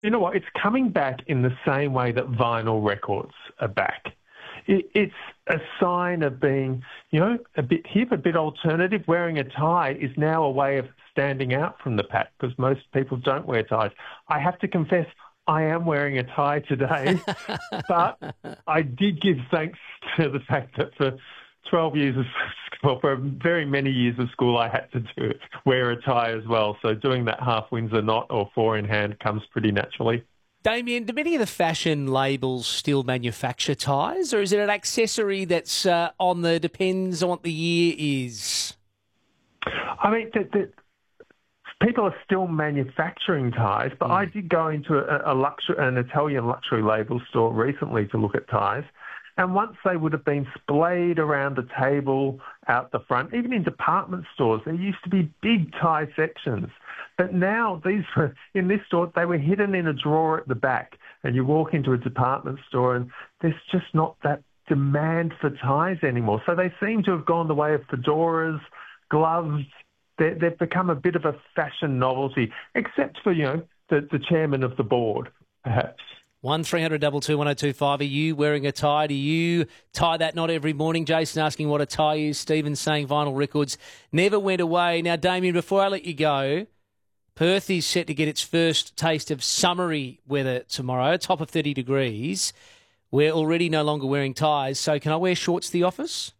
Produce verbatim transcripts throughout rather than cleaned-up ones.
You know what? It's coming back in the same way that vinyl records are back. It, it's a sign of being, you know, a bit hip, a bit alternative. Wearing a tie is now a way of standing out from the pack because most people don't wear ties. I have to confess, I am wearing a tie today, but I did give thanks to the fact that for twelve years of well, for very many years of school, I had to do it, wear a tie as well. So doing that half Windsor knot or four in hand comes pretty naturally. Damien, do many of the fashion labels still manufacture ties, or is it an accessory that's uh, on the depends on what the year is? I mean, the, the, people are still manufacturing ties, but mm. I did go into a, a luxury, an Italian luxury label store recently to look at ties. And once they would have been splayed around the table out the front, even in department stores, there used to be big tie sections. But now these were, in this store, they were hidden in a drawer at the back. And you walk into a department store and there's just not that demand for ties anymore. So they seem to have gone the way of fedoras, gloves. They're, they've become a bit of a fashion novelty, except for, you know, the, the chairman of the board, perhaps. one three hundred two two one oh two five. Are you wearing a tie? Do you tie that knot every morning? Jason asking what a tie is. Stephen saying vinyl records never went away. Now, Damien, before I let you go, Perth is set to get its first taste of summery weather tomorrow, top of thirty degrees. We're already no longer wearing ties, so can I wear shorts to the office?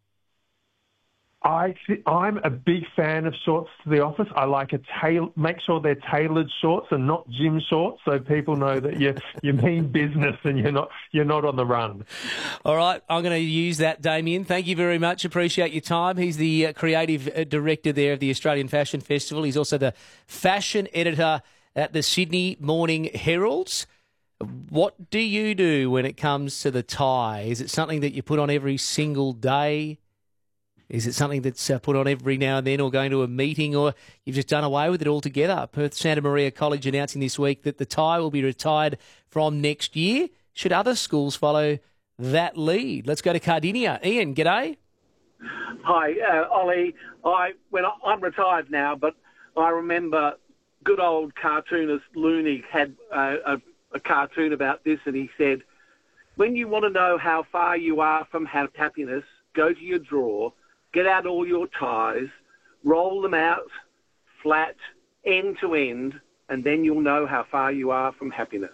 I th- I'm a big fan of shorts to the office. I like a tail. Make sure they're tailored shorts and not gym shorts, so people know that you you mean business and you're not you're not on the run. All right, I'm going to use that, Damien. Thank you very much. Appreciate your time. He's the uh, creative uh, director there of the Australian Fashion Festival. He's also the fashion editor at the Sydney Morning Herald. What do you do when it comes to the tie? Is it something that you put on every single day? Is it something that's uh, put on every now and then or going to a meeting, or you've just done away with it altogether? Perth Santa Maria College announcing this week that the tie will be retired from next year. Should other schools follow that lead? Let's go to Cardinia. Ian, g'day. Hi, uh, Ollie. I, when I, I'm retired now, but I remember good old cartoonist Looney had uh, a, a cartoon about this, and he said, when you want to know how far you are from happiness, go to your drawer, get out all your ties, roll them out flat, end to end, and then you'll know how far you are from happiness.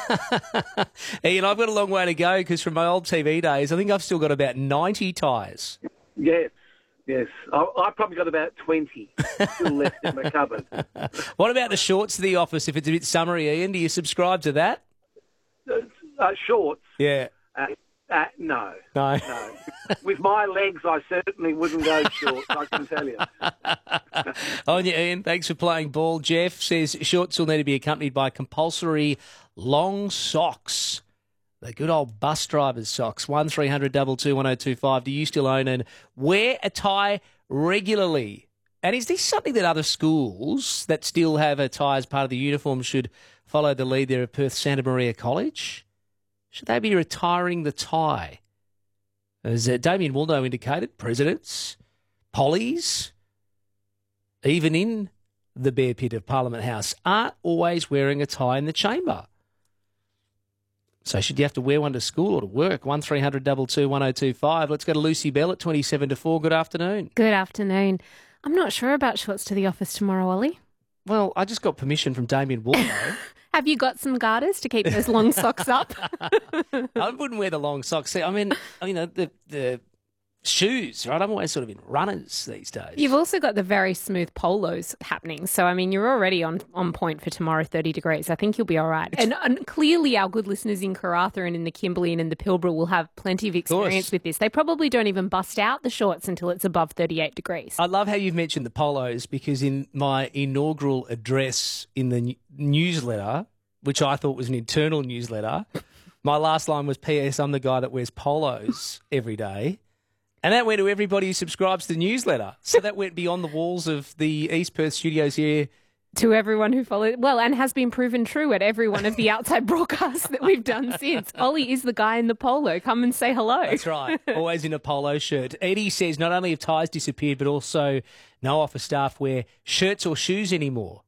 Ian, I've got a long way to go because from my old T V days, I think I've still got about ninety ties. Yes, yes. I, I've probably got about twenty still left in my cupboard. What about the shorts to the office if it's a bit summery, Ian? Do you subscribe to that? Uh, uh, shorts? Yeah. Uh, Uh, no. No. No. With my legs, I certainly wouldn't go shorts, I can tell you. On you, Ian. Thanks for playing ball. Jeff says shorts will need to be accompanied by compulsory long socks. The good old bus driver's socks. one three hundred two two one oh two five. Do you still own and wear a tie regularly? And is this something that other schools that still have a tie as part of the uniform should follow the lead there of Perth Santa Maria College? Should they be retiring the tie? As uh, Damien Waldo indicated, presidents, pollies, even in the bear pit of Parliament House, aren't always wearing a tie in the chamber. So should you have to wear one to school or to work? one three hundred two two one oh two five. Let's go to Lucy Bell at twenty-seven to four. Good afternoon. Good afternoon. I'm not sure about shorts to the office tomorrow, Ollie. Well, I just got permission from Damien Waldo. Have you got some garters to keep those long socks up? I wouldn't wear the long socks. I mean, you know, the the shoes, right? I'm always sort of in runners these days. You've also got the very smooth polos happening. So, I mean, you're already on, on point for tomorrow, thirty degrees. I think you'll be all right. And, and clearly our good listeners in Karratha and in the Kimberley and in the Pilbara will have plenty of experience of with this. They probably don't even bust out the shorts until it's above thirty-eight degrees. I love how you've mentioned the polos because in my inaugural address in the n- newsletter, which I thought was an internal newsletter, my last line was, P S I'm the guy that wears polos every day. And that went to everybody who subscribes to the newsletter. So that went beyond the walls of the East Perth studios here. To everyone who followed, well, and has been proven true at every one of the outside broadcasts that we've done since. Ollie is the guy in the polo. Come and say hello. That's right. Always in a polo shirt. Eddie says not only have ties disappeared, but also no office staff wear shirts or shoes anymore.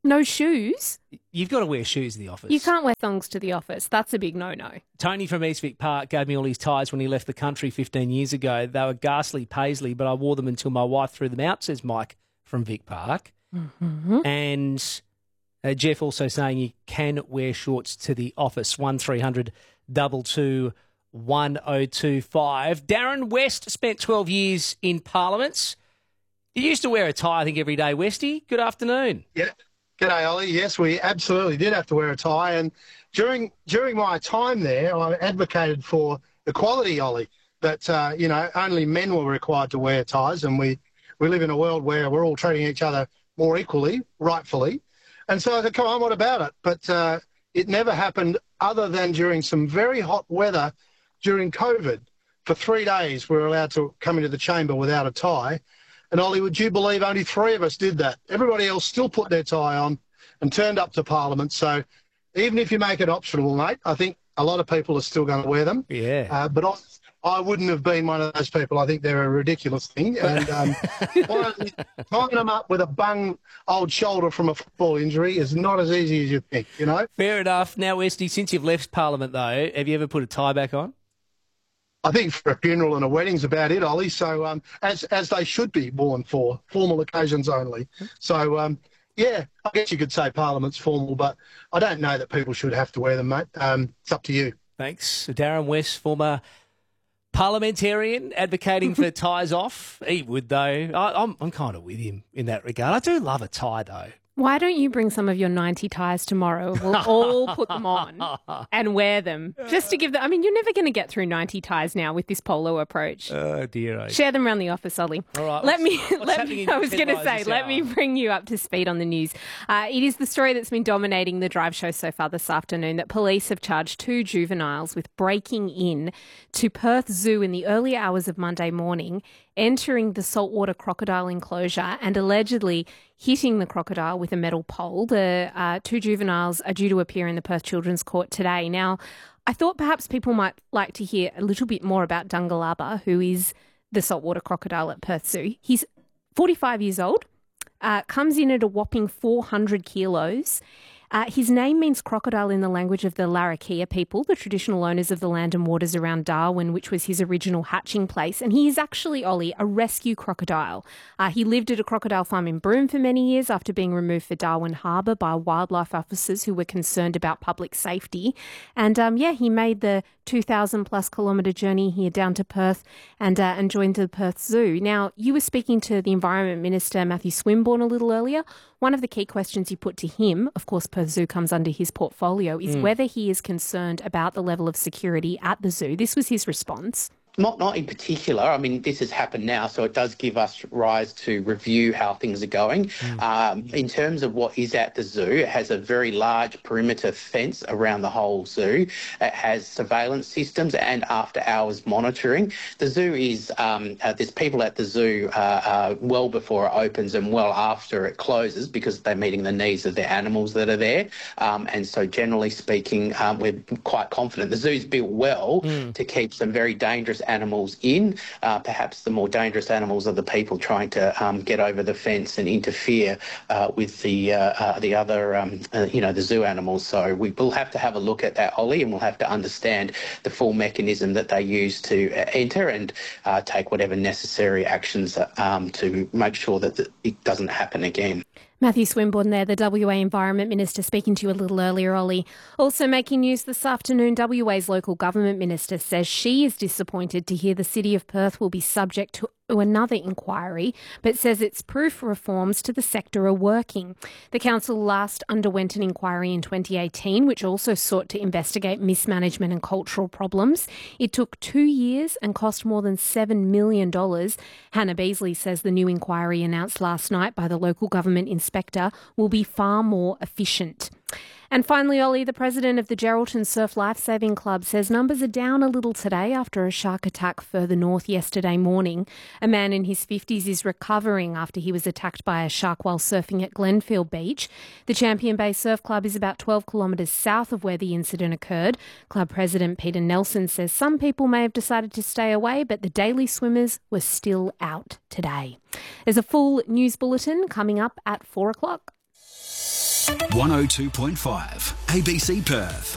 No shoes? You've got to wear shoes in the office. You can't wear thongs to the office. That's a big no-no. Tony from East Vic Park gave me all his ties when he left the country fifteen years ago. They were ghastly paisley, but I wore them until my wife threw them out, says Mike from Vic Park. Mm-hmm. And uh, Jeff also saying you can wear shorts to the office. one three hundred two two one oh two five. Darren West spent twelve years in Parliaments. You used to wear a tie, I think, every day, Westy. Good afternoon. Yeah. G'day, Ollie. Yes, we absolutely did have to wear a tie. And during during my time there, I advocated for equality, Ollie, that, uh, you know, only men were required to wear ties. And we, we live in a world where we're all treating each other more equally, rightfully. And so I said, come on, what about it? But uh, it never happened other than during some very hot weather during COVID. For three days, we were allowed to come into the chamber without a tie. And, Ollie, would you believe only three of us did that? Everybody else still put their tie on and turned up to Parliament. So even if you make it optional, mate, I think a lot of people are still going to wear them. Yeah. Uh, but I, I wouldn't have been one of those people. I think they're a ridiculous thing. And um, tying them up with a bung old shoulder from a football injury is not as easy as you think, you know? Fair enough. Now, Westy, since you've left Parliament, though, have you ever put a tie back on? I think for a funeral and a wedding's about it, Ollie. So um, as as they should be worn for formal occasions only. So um, yeah, I guess you could say Parliament's formal, but I don't know that people should have to wear them, mate. Um, it's up to you. Thanks, Darren West, former parliamentarian, advocating for ties off. He would though. I, I'm I'm kind of with him in that regard. I do love a tie though. Why don't you bring some of your ninety ties tomorrow? We'll all put them on and wear them just to give them. I mean, you're never going to get through ninety ties now with this polo approach. Oh, dear. Oh. Share them around the office, Ollie. All right. Let me, what's let me, I was going to say, let me bring you up to speed on the news. Uh, it is the story that's been dominating the drive show so far this afternoon that police have charged two juveniles with breaking in to Perth Zoo in the early hours of Monday morning, entering the saltwater crocodile enclosure and allegedly hitting the crocodile with a metal pole. The uh, two juveniles are due to appear in the Perth Children's Court today. Now, I thought perhaps people might like to hear a little bit more about Dungalaba, who is the saltwater crocodile at Perth Zoo. He's forty-five years old, uh, comes in at a whopping four hundred kilos. Uh, his name means crocodile in the language of the Larrakia people, the traditional owners of the land and waters around Darwin, which was his original hatching place. And he is actually, Ollie, a rescue crocodile. Uh, he lived at a crocodile farm in Broome for many years after being removed for Darwin Harbour by wildlife officers who were concerned about public safety. And, um, yeah, he made the two thousand plus kilometre journey here down to Perth and, uh, and joined the Perth Zoo. Now, you were speaking to the Environment Minister, Matthew Swinburne, a little earlier. One of the key questions you put to him, of course, Perth Zoo comes under his portfolio, is mm. whether he is concerned about the level of security at the zoo. This was his response. Not not in particular. I mean, this has happened now, so it does give us rise to review how things are going. Mm. Um, in terms of what is at the zoo, it has a very large perimeter fence around the whole zoo. It has surveillance systems and after-hours monitoring. The zoo is, um, uh, there's people at the zoo uh, uh, well before it opens and well after it closes because they're meeting the needs of the animals that are there. Um, and so generally speaking, um, we're quite confident. The zoo's built well mm. to keep some very dangerous animals in. Uh, perhaps the more dangerous animals are the people trying to um, get over the fence and interfere uh, with the uh, uh, the other, um, uh, you know, the zoo animals. So we will have to have a look at that, Ollie, and we'll have to understand the full mechanism that they use to uh, enter and uh, take whatever necessary actions um, to make sure that it doesn't happen again. Matthew Swinburne there, the W A Environment Minister, speaking to you a little earlier, Ollie. Also making news this afternoon, W A's local government minister says she is disappointed to hear the City of Perth will be subject to another inquiry, but says its proof reforms to the sector are working. The council last underwent an inquiry in twenty eighteen, which also sought to investigate mismanagement and cultural problems. It took two years and cost more than seven million dollars. Hannah Beasley says the new inquiry announced last night by the local government inspector will be far more efficient. And finally, Ollie, the president of the Geraldton Surf Lifesaving Club, says numbers are down a little today after a shark attack further north yesterday morning. A man in his fifties is recovering after he was attacked by a shark while surfing at Glenfield Beach. The Champion Bay Surf Club is about twelve kilometres south of where the incident occurred. Club president Peter Nelson says some people may have decided to stay away, but the daily swimmers were still out today. There's a full news bulletin coming up at four o'clock. one oh two point five A B C Perth.